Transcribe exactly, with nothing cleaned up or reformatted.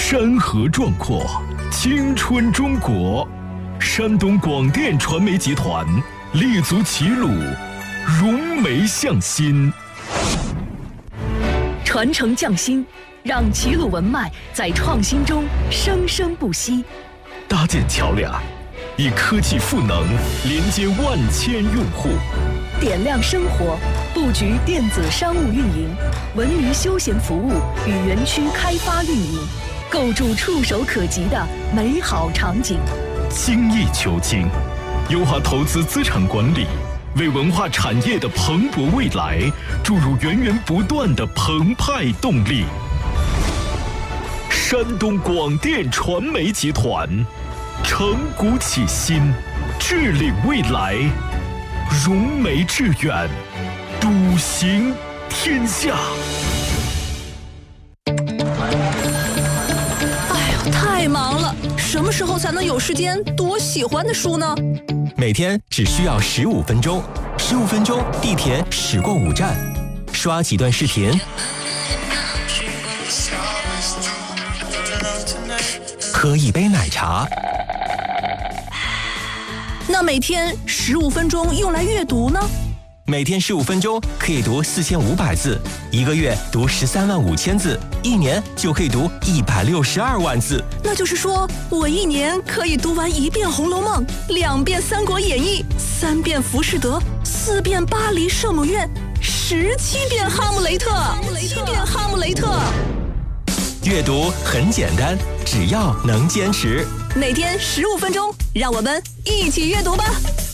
山河壮阔，青春中国。山东广电传媒集团立足齐鲁，融媒向心， 传承匠心，让齐鲁文脉在创新中生生不息。 搭建桥梁，以科技赋能连接万千用户。 点亮生活，布局电子商务运营、文娱休闲服务与园区开发运营，构筑触手可及的美好场景。 精益求精，优化投资资产管理，为文化产业的蓬勃未来注入源源不断的澎湃动力。山东广电传媒集团，承股启新，治理未来，融媒致远，笃行天下。 哎呦，太忙了，什么时候才能有时间读我喜欢的书呢？ 每天只需要十五分钟，十五分钟地铁驶过五站，刷几段视频，喝一杯奶茶。 那每天十五分钟用来阅读呢？ 每天十五分钟可以读四千五百字，一个月读十三万五千字，一年就可以读一百六十二万字。 那就是说，我一年可以读完一遍《红楼梦》，两遍《三国演义》，三遍《浮士德》，四遍《巴黎圣母院》，十七遍《哈姆雷特》，十七遍《哈姆雷特》。 阅读很简单，只要能坚持。 每天十五分钟，让我们一起阅读吧。